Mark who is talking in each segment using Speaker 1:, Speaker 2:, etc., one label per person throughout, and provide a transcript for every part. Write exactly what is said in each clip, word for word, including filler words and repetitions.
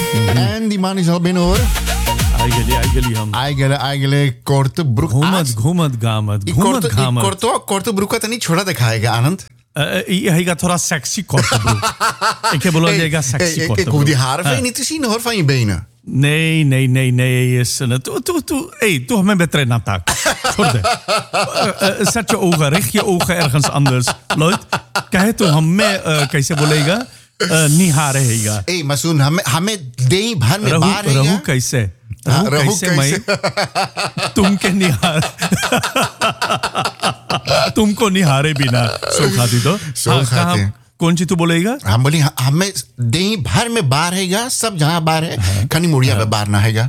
Speaker 1: En die man is al binnen hoor.
Speaker 2: Eigenlijk, eigenlijk हम
Speaker 1: Eigenlijk, eigenlijk korte broek.
Speaker 2: घूमत घूमत गामत
Speaker 1: ये
Speaker 2: घूमत
Speaker 1: korte,
Speaker 2: गामत
Speaker 1: korte, korte broek का तो नहीं छोड़ा दिखाएगा आनंद.
Speaker 2: ये हैगा थोड़ा sexy korte broek. Ik heb beloofd jij gaat sexy korte
Speaker 1: Ik hoef die haren van je niet te zien hoor, van je benen.
Speaker 2: Nee, nee, nee, nee. Is tu, tu, tu, hey, tu hमें betre na tak. छोड़ दे. Zet je ogen, richt je ogen ergens anders. Lloyd, कहे तो हमें कैसे बोलेगा? निहारे हैगा.
Speaker 1: ए मसून हमें हमें दे भर में बाहर हैगा.
Speaker 2: रहू कैसे? रहू कैसे मैं? तुम के निहार. तुमको निहारे बिना सो खाती तो.
Speaker 1: सो खाते.
Speaker 2: कौन सी तू बोलेगा?
Speaker 1: हम बोली हमें दे भर में बाहर हैगा. सब जहाँ बाहर है कनी मुड़िया में बाहर ना हैगा.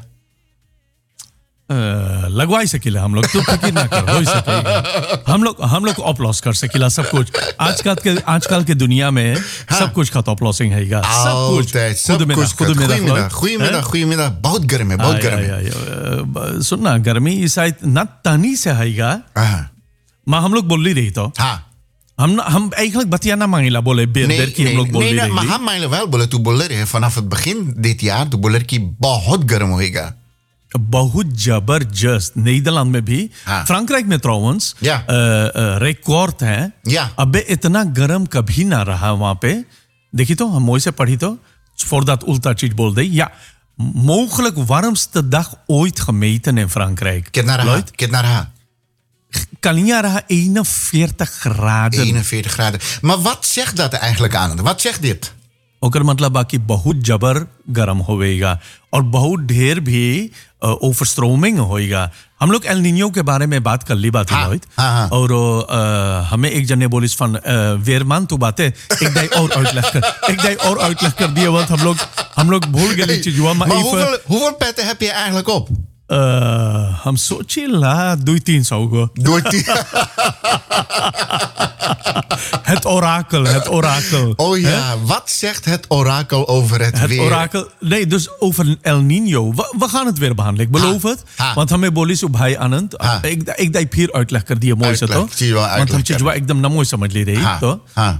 Speaker 2: लगवा ही सकेला हम लोग तो फिक्र ना कर हो ही सकेगा हम लोग हम लोग अपलॉस कर सकेला सब कुछ आजकल के आजकल के दुनिया में सब कुछ का तो अपलॉसिंग हैगा सब कुछ
Speaker 1: सब कुछ खुद में goedemiddag goedemiddag बहुत गर्म है बहुत गर्म है
Speaker 2: सुनना गर्मी इस साइड ना तनी से हैगा मां हम लोग बोल ही रही तो
Speaker 1: हां
Speaker 2: हम हम eigenlijk batiana mangila बोले बेर की हम लोग बोल रही
Speaker 1: nee maar हम मांगले wel बोले तू बोल रहे vanaf het begin dit jaar तू बोल रही कि बहुत गर्म होएगा
Speaker 2: बहुत जबरदस्त नीदरलैंड में भी
Speaker 1: हाँ.
Speaker 2: फ्रांकराइक में trouwens
Speaker 1: या.
Speaker 2: रिकॉर्ड है
Speaker 1: या.
Speaker 2: अबे इतना गर्म कभी ना रहा वहां पे देखी तो हम मोई से पढ़ी तो voordat ulta चीज बोल दे ja mogelijk warmste dag ooit gemeten in Frankrijk.
Speaker 1: Kijk naar haar. Kijk naar haar.
Speaker 2: Kalinja raha eenenveertig graden.
Speaker 1: eenenveertig graden. Maar wat zegt dat eigenlijk aan? Wat zegt dit?
Speaker 2: ओकर मतलब बाकी बहुत जबर गर्म होएगा और बहुत ढेर भी ओवरस्ट्रोमिंग होएगा हम लोग एल निनियो के बारे में बात कर ली बात
Speaker 1: हाँ,
Speaker 2: लोइट
Speaker 1: हाँ, हाँ.
Speaker 2: और आ, हमें एक जने बोलिस फन वेरमान तो बातें एक दाई और आउटलैक कर एक दाई और आउटलैक कर दिया वक्त हम लोग हम लोग भूल गए चीज़
Speaker 1: maar hoeveel, hoeveel petten heb je eigenlijk op?
Speaker 2: Uh, हम सोचे ला दो तीन सौ को
Speaker 1: दो तीन
Speaker 2: het orakel, het orakel.
Speaker 1: Oh ja, He? Wat zegt het orakel over het,
Speaker 2: het
Speaker 1: weer?
Speaker 2: Het orakel, nee, dus over El Niño. We, we gaan het weer behandelen, ik beloof ha, het. Ha. Want hame bolis op bhai Anand. Ik ik dai phir uitleg kar diya mooi se to. Want hum chीज ekdam na mooi samajh le rahi to.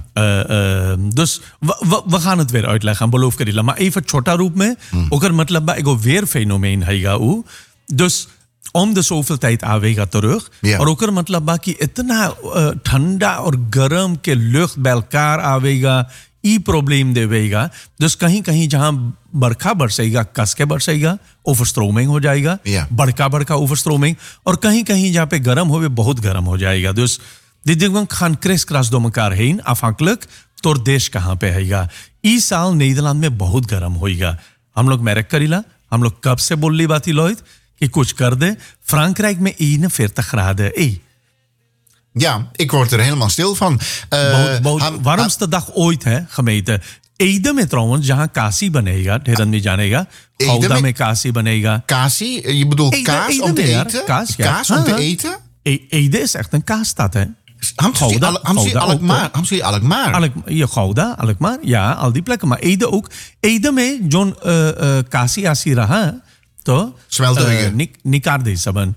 Speaker 2: Dus we, we, we gaan het weer uitleggen, beloof karila. Maar even छोटा रूप में ओकर मतलब बा एगो weer fenomeen हैगा उ. Dus om de zoveel tijd आवेगा terug
Speaker 1: yeah.
Speaker 2: और ओकर मतलब बा कि इतना ठंडा और गर्म के lucht bij elkaar आवेगा ई प्रॉब्लम देवेगा dus कहीं कहीं जहां बरखा बरसेगा कस के बरसेगा ओवरस्ट्रोमिंग हो जाएगा
Speaker 1: yeah.
Speaker 2: बड़का बड़का ओवरस्ट्रोमिंग और कहीं कहीं जहां पे गर्म होवे बहुत गर्म हो जाएगा dus dit dingen gaan kriskras door elkaar heen afhankelijk door देश कहां पे हैगा इस साल नीदरलैंड में बहुत गर्म होएगा हम लोग merk करीला हम लोग कब से बोल ली बाती लॉयड कि कुछ कर दे Frankrijk met eenenveertig graden. Hey.
Speaker 1: Ja, ik word er helemaal stil van.
Speaker 2: Uh, warmste dag ooit है gemeten. Ede में trouwens जहाँ काशी बनेगा ढेरन में जानेगा गौदा में काशी बनेगा
Speaker 1: Kashi je bedoelt
Speaker 2: Ede,
Speaker 1: kaas
Speaker 2: Ede
Speaker 1: om te
Speaker 2: meer,
Speaker 1: eten
Speaker 2: kaas, ja.
Speaker 1: kaas om te eten
Speaker 2: Ede is echt een kaasstad hè
Speaker 1: Hamsi Alkmaar Hamsi Alkmaar
Speaker 2: ja Gouda Alkmaar ja al die plekken maar Ede ook Ede में जोन काशी आसी रहा तो
Speaker 1: smelt uh,
Speaker 2: निक निकाल दे सबन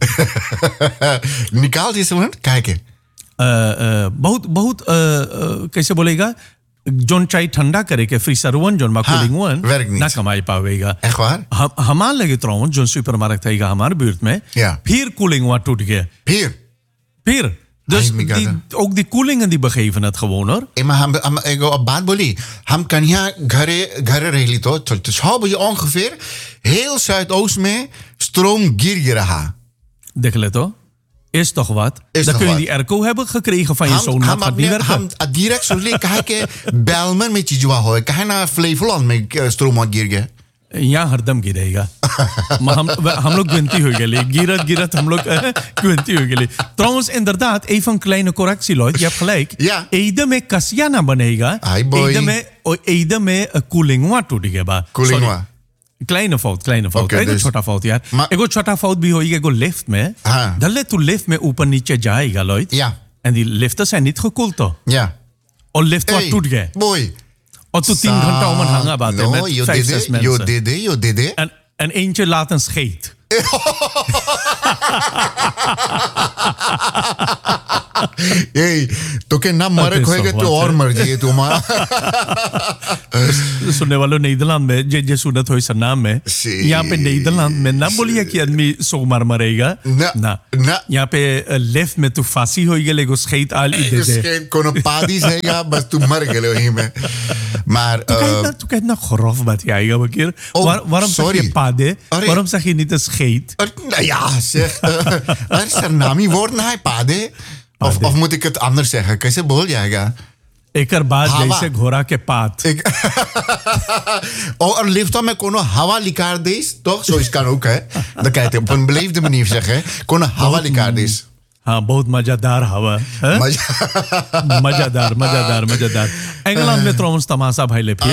Speaker 1: निकाल दे सबन काहे के
Speaker 2: बहुत बहुत कैसे बोलेगा जोन चाय ठंडा करे के freezer one zone cooling one ना कमाई पावेगा
Speaker 1: echt waar
Speaker 2: हम हमार लगे trouwens जोन सुपरमार्केट हैगा हमारे buurt में
Speaker 1: ja.
Speaker 2: फिर कूलिंग वन टूट गया
Speaker 1: फिर
Speaker 2: फिर Dus die, ook die koelingen die begeven het gewoon hoor.
Speaker 1: Maar हम हम एगो बात बोली हम कन्या घरे घरे रहली तो छह बजे ongeveer heel Zuidoost में stroom गिर रहा
Speaker 2: देख ले तो is toch wat
Speaker 1: is
Speaker 2: dan kun je
Speaker 1: wat?
Speaker 2: die airco hebben gekregen van je zoon
Speaker 1: हम
Speaker 2: gaat niet werken
Speaker 1: हम direct zo ले कहा के बेलमन में चीजवा होए कहे ना फ्लेवलॉन में stroom गिर गया
Speaker 2: यहाँ हरदम गिरेगा हम हम लोग गिनती हो गए गिरत गिरत हम लोग गिनती हो गए trouwens inderdaad even een kleine correctie Lloyd je hebt gelijk
Speaker 1: ja.
Speaker 2: Ede में कसिया ना बनेगा Ede में Ede में कूलिंगवा टूट गया
Speaker 1: कूलिंगवा
Speaker 2: kleine fout kleine fout
Speaker 1: okay,
Speaker 2: एगो
Speaker 1: dus,
Speaker 2: छोटा fout यार
Speaker 1: ma,
Speaker 2: एगो छोटा fout भी होएगा एगो लिफ्ट में धले तू लिफ्ट में ऊपर नीचे जाएगा Lloyd
Speaker 1: ja.
Speaker 2: en die liften zijn niet gekoeld toch
Speaker 1: ja
Speaker 2: और लिफ्ट wat टूट गया
Speaker 1: boy
Speaker 2: और तू तीन घंटा om een hangen baat
Speaker 1: no,
Speaker 2: met vijf zes mensen
Speaker 1: yo dede yo dede
Speaker 2: en en eentje laat een scheet
Speaker 1: Hey, तो के ना मरे खोएगा तो और मर जाइए तुम.
Speaker 2: सुनने वालों नीदरलैंड में जे जे सुनत हो इस नाम में यहाँ पे नीदरलैंड में ना बोलिए कि आदमी सो मर मरेगा
Speaker 1: ना ना
Speaker 2: यहाँ पे लेफ्ट में तू फांसी हो गया लेकिन स्केट आल इधर
Speaker 1: स्केट कोनो पादी सेगा बस तू मर गए वहीं में. Maar
Speaker 2: tu uh, tu kijkt naar grof wat jij ja keer.
Speaker 1: Oh,
Speaker 2: Waar, waarom
Speaker 1: sorry.
Speaker 2: zeg je pade?
Speaker 1: Arre.
Speaker 2: Waarom zeg je niet een scheet?
Speaker 1: Nou ja, zeg. Er is er nami woorden hij pade. Of, of moet ik het anders zeggen? कैसे बोल जाएगा?
Speaker 2: एकर बाद जैसे घोड़ा के पात.
Speaker 1: और लिफ्ट में कोनो हवा लिकार देस toch zo is kan ook hè. Dan kan je het op een beleefde manier zeggen. कोनो हवा लिकार देस.
Speaker 2: हाँ बहुत मजेदार हवा मजेदार मजेदार मजेदार इंग्लैंड में trouwens तमाशा भाई ले